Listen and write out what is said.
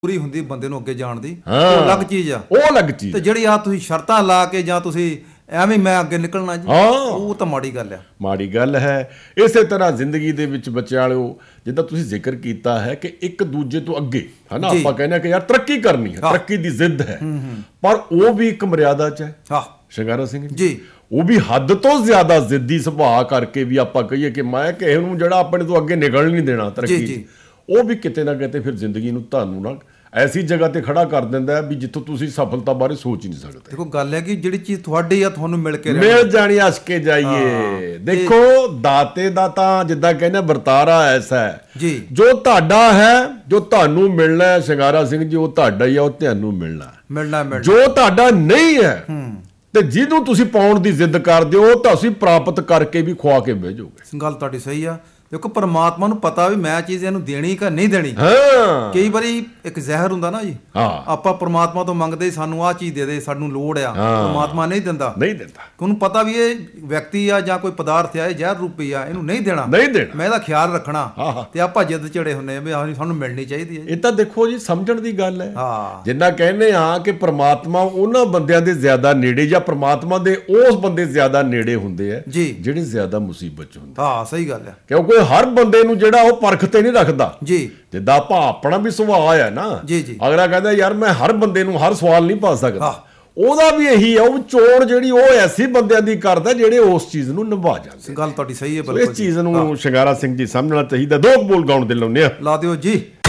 ਪੂਰੀ ਹੁੰਦੀ ਬੰਦੇ ਨੂੰ ਅੱਗੇ ਜਾਣ ਦੀ, ਉਹ ਅਲੱਗ ਚੀਜ਼ ਆ। ਉਹ ਅਲੱਗ ਚੀਜ਼ ਤੇ ਜਿਹੜੀ ਆ ਤੁਸੀਂ ਸ਼ਰਤਾਂ ਲਾ ਕੇ ਜਾਂ ਤੁਸੀਂ ਐਵੇਂ ਮੈਂ ਅੱਗੇ ਨਿਕਲਣਾ ਜੀ, ਉਹ ਤਾਂ ਮਾੜੀ ਗੱਲ ਆ। ਮਾੜੀ ਗੱਲ ਹੈ। ਇਸੇ ਤਰ੍ਹਾਂ ਜ਼ਿੰਦਗੀ ਦੇ ਵਿੱਚ ਬੱਚਿਆਂ ਵਾਲਿਓ, ਜਿੱਦਾਂ ਤੁਸੀਂ ਜ਼ਿਕਰ ਕੀਤਾ ਹੈ ਕਿ ਇੱਕ ਦੂਜੇ ਤੋਂ ਅੱਗੇ ਹਨਾ, ਆਪਾਂ ਕਹਿੰਦੇ ਕਿ ਯਾਰ ਤਰੱਕੀ ਕਰਨੀ ਹੈ, ਤਰੱਕੀ ਦੀ ਜ਼ਿੱਦ ਹੈ, ਪਰ ਉਹ ਵੀ ਇੱਕ ਮਰਿਆਦਾ 'ਚ ਹੈ। ਸ਼ਿੰਗਾਰਾ ਸਿੰਘ ਜੀ, ਉਹ ਵੀ ਹੱਦ ਤੋਂ ਜ਼ਿਆਦਾ ਜ਼ਿੱਦੀ ਸੁਭਾਅ ਕਰਕੇ ਵੀ ਆਪਾਂ ਕਹੀਏ ਕਿ ਮੈਂ ਕਿਸੇ ਨੂੰ ਜਿਹੜਾ ਆਪਣੇ ਤੋਂ ਅੱਗੇ ਨਿਕਲ ਨਹੀਂ ਦੇਣਾ ਤਰੱਕੀ 'ਚ, ਉਹ ਵੀ ਕਿਤੇ ਨਾ ਕਿਤੇ ਫਿਰ ਜ਼ਿੰਦਗੀ ਨੂੰ ਤੁਹਾਨੂੰ ਨਾ ਐਸੀ ਜਗ੍ਹਾ ਤੇ ਖੜਾ ਕਰ ਦਿੰਦਾ ਹੈ ਵੀ ਜਿੱਥੋਂ ਤੁਸੀਂ ਸਫਲਤਾ ਬਾਰੇ ਸੋਚ ਹੀ ਨਹੀਂ ਸਕਦੇ। ਦੇਖੋ ਗੱਲ ਹੈ ਕਿ ਜਿਹੜੀ ਚੀਜ਼ ਤੁਹਾਡੀ ਆ ਤੁਹਾਨੂੰ ਮਿਲ ਕੇ ਮਿਲ ਜਾਣੀ ਅਸਕੇ ਜਾਈਏ। ਦੇਖੋ ਦਾਤੇ ਦਾ ਤਾਂ ਜਿੱਦਾਂ ਕਹਿੰਦੇ ਵਰਤਾਰਾ ਐਸਾ ਹੈ ਜੀ, ਜੋ ਤੁਹਾਡਾ ਹੈ, ਜੋ ਤੁਹਾਨੂੰ ਮਿਲਣਾ ਹੈ ਸ਼ਿੰਗਾਰਾ ਸਿੰਘ ਜੀ, ਉਹ ਤੁਹਾਡਾ ਹੀ ਆ, ਉਹ ਤੁਹਾਨੂੰ ਮਿਲਣਾ। ਜੋ ਤੁਹਾਡਾ ਨਹੀਂ ਹੈ ਤੇ ਜਿਹਨੂੰ ਤੁਸੀਂ ਪਾਉਣ ਦੀ ਜ਼ਿੱਦ ਕਰਦੇ ਹੋ, ਉਹ ਤੁਸੀਂ ਪ੍ਰਾਪਤ ਕਰਕੇ ਵੀ ਖਵਾ ਕੇ ਭੇਜੋਗੇ। ਗੱਲ ਤੁਹਾਡੀ ਸਹੀ ਆ। ਦੇਖੋ ਪਰਮਾਤਮਾ ਨੂੰ ਪਤਾ ਵੀ ਮੈਂ ਚੀਜ਼ ਇਹਨੂੰ ਦੇਣੀ ਕਿ ਨਹੀਂ ਦੇਣੀ। ਕਈ ਵਾਰੀ ਇੱਕ ਜ਼ਹਿਰ ਹੁੰਦਾ ਨਾ ਜੀ, ਆਪਾਂ ਪਰਮਾਤਮਾ ਤੋਂ ਮੰਗਦੇ ਸਾਨੂੰ ਆਹ ਚੀਜ਼ ਦੇ ਦੇ, ਸਾਨੂੰ ਲੋੜ ਆ, ਪਰਮਾਤਮਾ ਨਹੀਂ ਦਿੰਦਾ। ਉਹਨੂੰ ਪਤਾ ਵੀ ਇਹ ਵਿਅਕਤੀ ਆ ਜਾਂ ਕੋਈ ਪਦਾਰਥ ਆ, ਇਹ ਜ਼ਹਿਰ ਰੂਪੀ ਆ, ਇਹਨੂੰ ਨਹੀਂ ਦੇਣਾ, ਮੈਂ ਇਹਦਾ ਖਿਆਲ ਰੱਖਣਾ, ਤੇ ਆਪਾਂ ਜਿੱਦ ਚੜੇ ਹੁੰਦੇ ਆ ਵੀ ਸਾਨੂੰ ਮਿਲਣੀ ਚਾਹੀਦੀ ਹੈ। ਇਹ ਤਾਂ ਦੇਖੋ ਜੀ ਸਮਝਣ ਦੀ ਗੱਲ ਹੈ। ਜਿੰਨਾ ਕਹਿੰਦੇ ਆ ਕਿ ਪਰਮਾਤਮਾ ਉਹਨਾਂ ਬੰਦਿਆਂ ਦੇ ਜ਼ਿਆਦਾ ਨੇੜੇ ਜਾਂ ਪਰਮਾਤਮਾ ਦੇ ਉਸ ਬੰਦੇ ਜ਼ਿਆਦਾ ਨੇੜੇ ਹੁੰਦੇ ਆ ਜਿਹੜੇ ਜ਼ਿਆਦਾ ਮੁਸੀਬਤ ਚ ਹੁੰਦੇ। ਸਹੀ ਗੱਲ ਹੈ, ਕਿਉਂਕਿ ਹਰ ਬੰਦੇ ਨੂੰ ਜਿਹੜਾ ਉਹ ਪਰਖ ਤੇ ਨਹੀਂ ਰੱਖਦਾ ਜੀ। ਜਿੱਦਾਂ ਆਪਾਂ ਆਪਣਾ ਵੀ ਸੁਭਾਅ ਹੈ ਨਾ, ਅਗਲਾ ਕਹਿੰਦਾ ਯਾਰ ਮੈਂ ਹਰ ਬੰਦੇ ਨੂੰ ਹਰ ਸਵਾਲ ਨਹੀਂ ਪਾ ਸਕਦਾ, ਉਹਦਾ ਵੀ ਇਹੀ ਆ, ਉਹ ਚੋਣ ਜਿਹੜੀ ਉਹ ਐਸੀ ਬੰਦਿਆਂ ਦੀ ਕਰਦਾ ਜਿਹੜੇ ਉਸ ਚੀਜ਼ ਨੂੰ ਨਿਭਾ ਜਾਂਦੇ। ਗੱਲ ਤੁਹਾਡੀ ਸਹੀ ਹੈ। ਇਸ ਚੀਜ਼ ਨੂੰ ਸ਼ਿੰਗਾਰਾ ਸਿੰਘ ਜੀ ਸਮਝਣਾ ਚਾਹੀਦਾ। ਦੋ ਬੋਲ ਗਾਉਣ ਦੇ ਲਾਉਂਦੇ ਆ, ਲਾ ਦਿਓ ਜੀ।